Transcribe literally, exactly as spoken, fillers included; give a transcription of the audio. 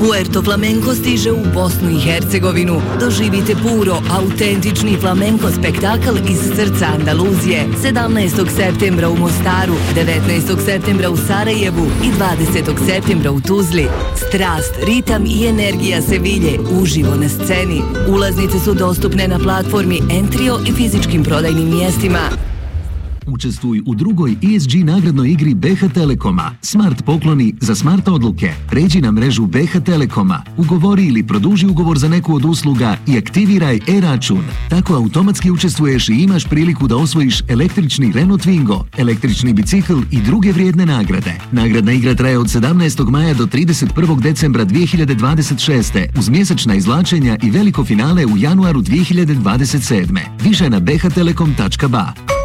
Puerto Flamenco stiže u Bosnu i Hercegovinu. Doživite puro, autentični flamenko spektakl iz srca Andaluzije. sedamnaestog septembra u Mostaru, devetnaestog septembra u Sarajevu i dvadesetog septembra u Tuzli. Strast, ritam i energija Sevilje uživo na sceni. Ulaznice su dostupne na platformi Entrio i fizičkim prodajnim mjestima. Učestvuj u drugoj E S G nagradnoj igri B H Telekoma. Smart pokloni za smart odluke. Pređi na mrežu B H Telekoma. Ugovori ili produži ugovor za neku od usluga i aktiviraj e-račun. Tako automatski učestvuješ i imaš priliku da osvojiš električni Renault Twingo, električni bicikl i druge vrijedne nagrade. Nagradna igra traje od sedamnaestog maja do trideset prvog decembra dvije hiljade dvadeset šeste uz mjesečna izvlačenja i veliko finale u januaru dvije hiljade dvadeset sedme. Više na b h telekom tačka b a.